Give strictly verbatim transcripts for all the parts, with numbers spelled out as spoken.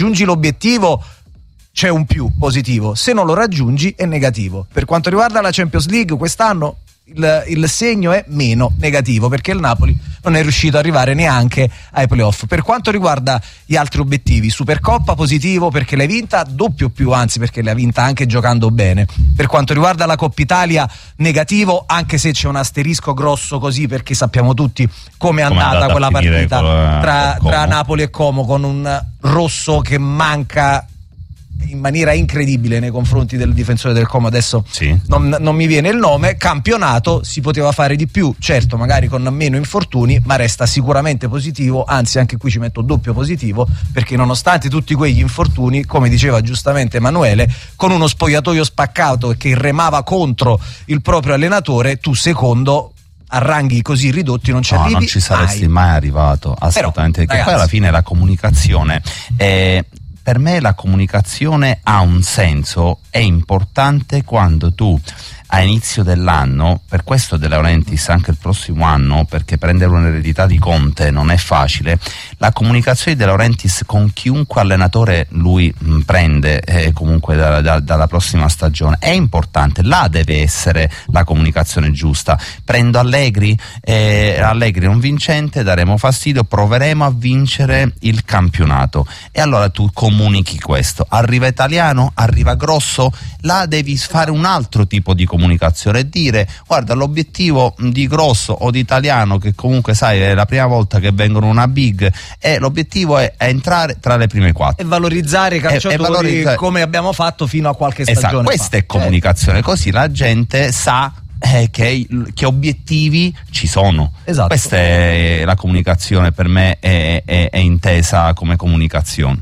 raggiungi l'obiettivo c'è un più positivo, se non lo raggiungi è negativo. Per quanto riguarda la Champions League quest'anno il, il segno è meno negativo, perché il Napoli non è riuscito ad arrivare neanche ai playoff. Per quanto riguarda gli altri obiettivi, Supercoppa positivo perché l'hai vinta, doppio più anzi perché l'hai vinta anche giocando bene. Per quanto riguarda la Coppa Italia negativo, anche se c'è un asterisco grosso così, perché sappiamo tutti come è andata, andata quella partita tra, tra Napoli e Como, con un rosso che manca in maniera incredibile nei confronti del difensore del Como, adesso sì. non, non mi viene il nome. Campionato si poteva fare di più, certo magari con meno infortuni, ma resta sicuramente positivo, anzi anche qui ci metto doppio positivo, perché nonostante tutti quegli infortuni, come diceva giustamente Emanuele, con uno spogliatoio spaccato che remava contro il proprio allenatore, tu secondo a ranghi così ridotti non ci no, arrivi non ci saresti mai, mai arrivato assolutamente. Però, perché poi alla fine la comunicazione è... Per me la comunicazione ha un senso, è importante quando tu a inizio dell'anno, per questo De Laurentiis anche il prossimo anno, perché prendere un'eredità di Conte non è facile, la comunicazione di De Laurentiis con chiunque allenatore lui mh, prende eh, comunque da, da, dalla prossima stagione è importante, là deve essere la comunicazione giusta. Prendo Allegri, eh, Allegri non vincente, daremo fastidio, proveremo a vincere il campionato, e allora tu comunichi questo. Arriva Italiano, arriva Grosso, là devi fare un altro tipo di comunicazione comunicazione e dire guarda, l'obiettivo di Grosso o di Italiano, che comunque sai è la prima volta che vengono una big, e l'obiettivo è, è entrare tra le prime quattro e valorizzare i calciatori, e, e valorizzare... come abbiamo fatto fino a qualche stagione esatto, questa fa. è comunicazione, eh. Così la gente sa eh, che, che obiettivi ci sono. Esatto. Questa è la comunicazione, per me è, è, è intesa come comunicazione.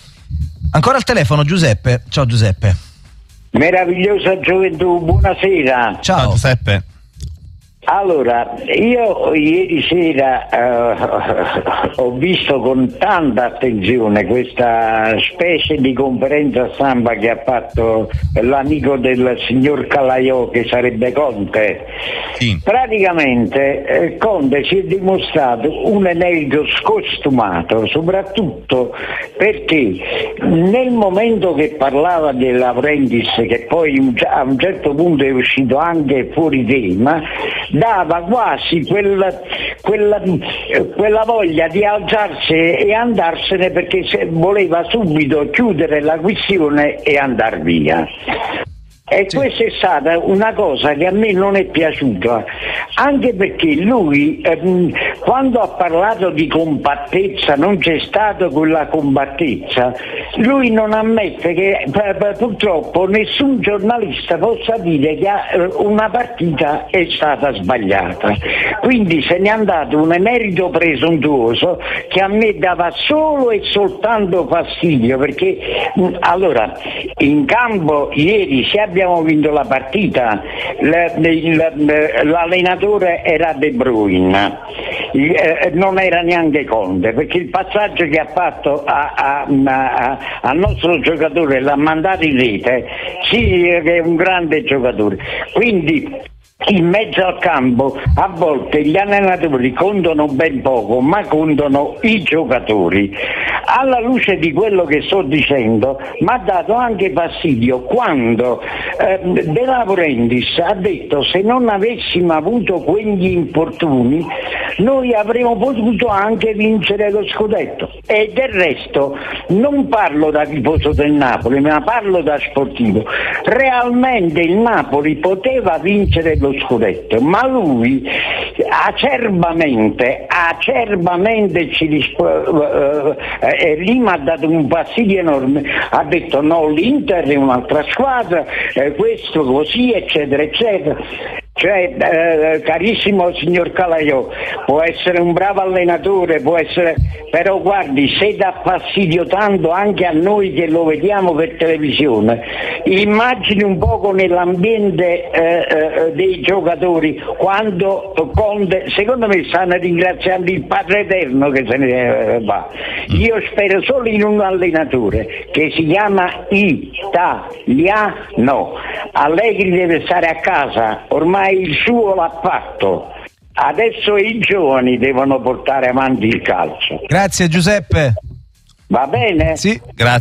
Ancora al telefono Giuseppe. Ciao Giuseppe. Meravigliosa gioventù, buonasera. Ciao, Ciao Giuseppe. Allora, io ieri sera eh, ho visto con tanta attenzione questa specie di conferenza stampa che ha fatto l'amico del signor Calaiò, che sarebbe Conte. Sì. Praticamente eh, Conte si è dimostrato un energico scostumato, soprattutto perché nel momento che parlava di Laurentiis, che poi a un certo punto è uscito anche fuori tema, dava quasi quella, quella, quella voglia di alzarsi e andarsene, perché se voleva subito chiudere la questione e andar via. E sì. Questa è stata una cosa che a me non è piaciuta, anche perché lui ehm, quando ha parlato di compattezza non c'è stata quella compattezza. Lui non ammette che p- p- purtroppo nessun giornalista possa dire che una partita è stata sbagliata, quindi se n'è andato un emerito presuntuoso che a me dava solo e soltanto fastidio, perché mh, allora in campo ieri, se abbiamo vinto la partita, l- il- l'allenatore era De Bruyne, eh, non era neanche Conte, perché il passaggio che ha fatto a, a, a, al nostro giocatore l'ha mandato in rete, sì, che è un grande giocatore. Quindi in mezzo al campo a volte gli allenatori contano ben poco, ma contano i giocatori. Alla luce di quello che sto dicendo, mi ha dato anche fastidio quando eh, De Laurentiis ha detto: se non avessimo avuto quegli infortuni noi avremmo potuto anche vincere lo scudetto. E del resto non parlo da tifoso del Napoli, ma parlo da sportivo. Realmente il Napoli poteva vincere lo scudetto, ma lui acerbamente acerbamente ci risp- e eh, lì mi ha dato un fastidio enorme. Ha detto: no, l'Inter è un'altra squadra, eh, questo così, eccetera eccetera. Cioè, eh, carissimo signor Calaiò, può essere un bravo allenatore, può essere, però guardi, se dà fastidio tanto anche a noi che lo vediamo per televisione, immagini un poco nell'ambiente eh, eh, dei giocatori, quando Conte, secondo me stanno ringraziando il Padre Eterno che se ne va. Io spero solo in un allenatore che si chiama Italiano. Allegri deve stare a casa, ormai il suo l'ha fatto, adesso i giovani devono portare avanti il calcio. Grazie Giuseppe. Va bene? Sì, grazie.